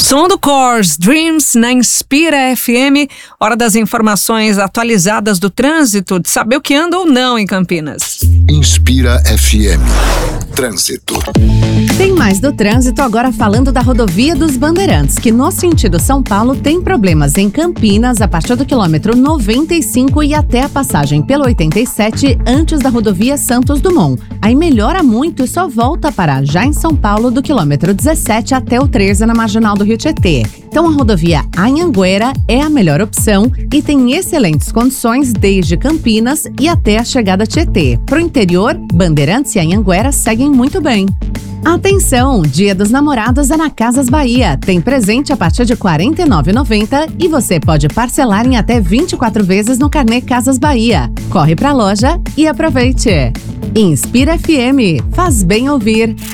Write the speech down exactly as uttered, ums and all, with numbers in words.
Som do Course, Dreams na Inspira F M, hora das informações atualizadas do trânsito, de saber o que anda ou não em Campinas. Inspira F M. Trânsito. Tem mais do trânsito agora falando da rodovia dos Bandeirantes, que no sentido São Paulo tem problemas em Campinas a partir do quilômetro noventa e cinco e até a passagem pelo oitenta e sete antes da rodovia Santos Dumont. Aí melhora muito e só volta a parar já em São Paulo do quilômetro dezessete até o treze na marginal do Rio Tietê. Então a rodovia Anhanguera é a melhor opção e tem excelentes condições desde Campinas e até a chegada a Tietê. Pro interior, Bandeirantes e Anhanguera seguem muito bem. Atenção! Dia dos Namorados é na Casas Bahia. Tem presente a partir de quarenta e nove reais e noventa centavos e você pode parcelar em até vinte e quatro vezes no carnê Casas Bahia. Corre pra loja e aproveite! Inspira F M. Faz bem ouvir.